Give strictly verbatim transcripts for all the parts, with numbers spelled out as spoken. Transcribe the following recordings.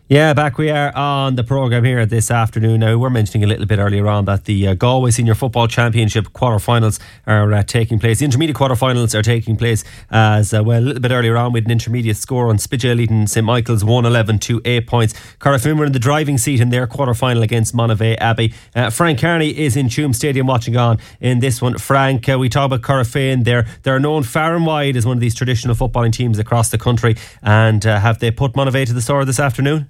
Yeah, back we are on the programme here this afternoon. Now, we were mentioning a little bit earlier on that the uh, Galway Senior Football Championship quarter-finals are uh, taking place. The intermediate quarter-finals are taking place as, uh, well, a little bit earlier on with an intermediate score on Spidja leading St Michael's one eleven to eight points. Corofin were in the driving seat in their quarter-final against Monivea Abbey. Uh, Frank Carney is in Tuam Stadium watching on in this one. Frank, uh, we talk about Corofin. They're, they're known far and wide as one of these traditional footballing teams across the country. And uh, have they put Monivea to the sword this afternoon?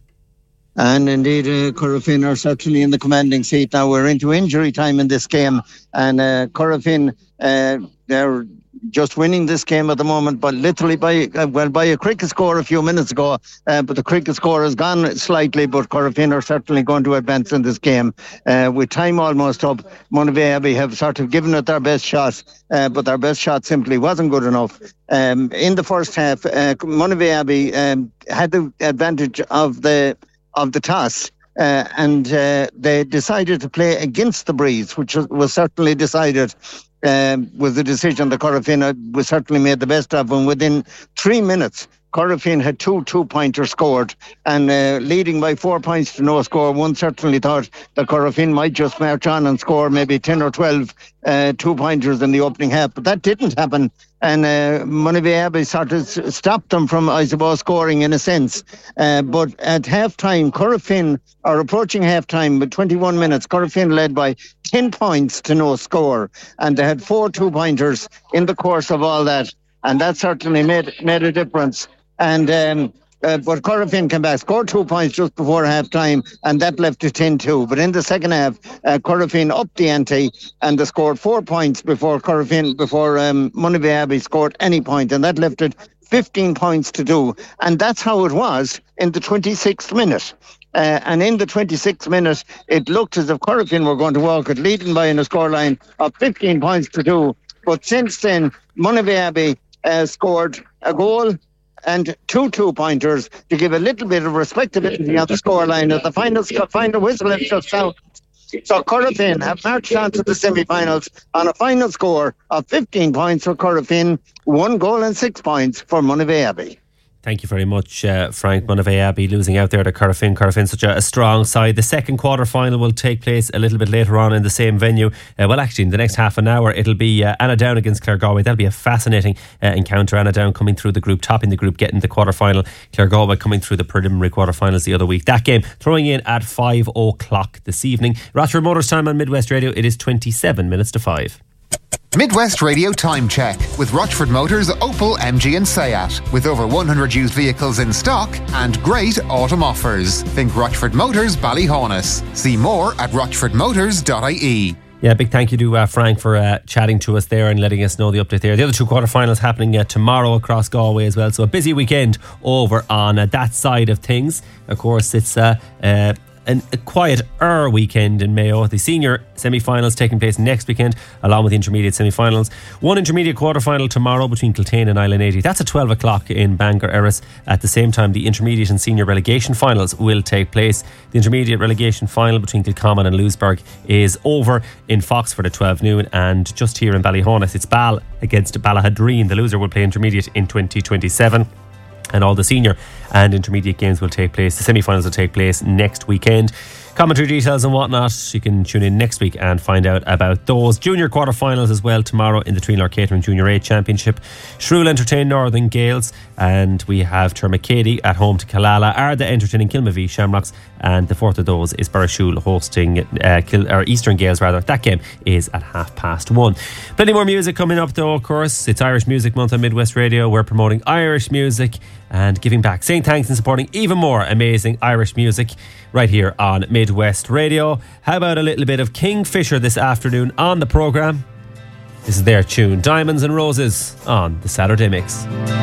And indeed, uh, Corofin are certainly in the commanding seat. Now we're into injury time in this game, and uh, Corofin, uh, they're just winning this game at the moment, but literally by uh, well by a cricket score a few minutes ago. Uh, but the cricket score has gone slightly, but Corofin are certainly going to advance in this game. Uh, with time almost up, Monivea Abbey have sort of given it their best shot, uh, but their best shot simply wasn't good enough. Um, in the first half, uh, Monivea Abbey um, had the advantage of the of the toss, uh, and uh, they decided to play against the breeze, which was, was certainly decided, um, was the decision that Corofin was certainly made the best of. And within three minutes, Corofin had two two-pointers scored, and uh, leading by four points to no score. One certainly thought that Corofin might just march on and score maybe ten or twelve uh, two-pointers in the opening half, but that didn't happen. And uh, Monivea Abbey sort of stopped them from, I suppose, scoring in a sense. Uh, but at half-time, Corofin are approaching half-time with twenty-one minutes. Corofin led by ten points to no score. And they had four two-pointers in the course of all that. And that certainly made made a difference. And um, uh, but Corofin came back, scored two points just before half-time, and that left it ten two. But in the second half, uh, Corofin upped the ante, and they scored four points before Corofin, before um, Monivea Abbey scored any point, and that left it fifteen points to do. And that's how it was in the twenty-sixth minute. Uh, and in the twenty-sixth minute, it looked as if Corofin were going to walk it, leading by in a scoreline of fifteen points to do. But since then, Monivea Abbey uh, scored a goal and two two-pointers to give a little bit of respectability on the scoreline as the final, final whistle is just out. So Corofin have marched on to the semi-finals on a final score of fifteen points for Corofin, one goal and six points for Monivea Abbey. Thank you very much, uh, Frank. Monivea Abbey losing out there to Corofin. Corofin, such a, a strong side. The second quarter final will take place a little bit later on in the same venue. Uh, well, actually, in the next half an hour, it'll be uh, Annadown against Claregalway. That'll be a fascinating uh, encounter. Annadown coming through the group, topping the group, getting the quarter final. Claregalway coming through the preliminary quarter finals the other week. That game throwing in at five o'clock this evening. Rochford Motors time on Midwest Radio. It is twenty-seven minutes to five. Midwest Radio Time Check with Rochford Motors, Opel, M G and Seat. With over one hundred used vehicles in stock and great autumn offers. Think Rochford Motors Ballyhonus. See more at rochford motors dot I E. Yeah, big thank you to uh, Frank for uh, chatting to us there and letting us know the update there. The other two quarterfinals happening uh, tomorrow across Galway as well. So a busy weekend over on uh, that side of things. Of course, it's uh, uh, An, a quieter weekend in Mayo. The senior semi-finals taking place next weekend, along with the intermediate semi-finals. One intermediate quarter-final tomorrow between Kiltane and Island eighty. That's at twelve o'clock in Bangor Erris. At the same time, the intermediate and senior relegation finals will take place. The intermediate relegation final between Kilcommon and Lewisburg is over in Foxford at twelve noon, and just here in Ballyhonus, it's Ball against Ballahadreen. The loser will play intermediate in twenty twenty-seven. And all the senior and intermediate games will take place. The semi-finals will take place next weekend. Commentary details and whatnot, you can tune in next week and find out about those. Junior quarter-finals as well tomorrow in the Treenor Catering Junior A Championship. Shrule entertain Northern Gales, and we have Termacady at home to Killala. Arda entertaining Kilmavie Shamrocks, and the fourth of those is Burrashule hosting uh, Kil- or Eastern Gales rather. That game is at half past one. Plenty more music coming up though, of course. It's Irish Music Month on Midwest Radio. We're promoting Irish music and giving back, saying thanks and supporting even more amazing Irish music right here on Midwest Radio. How about a little bit of Kingfisher this afternoon on the programme? This is their tune, Diamonds and Roses, on the Saturday Mix.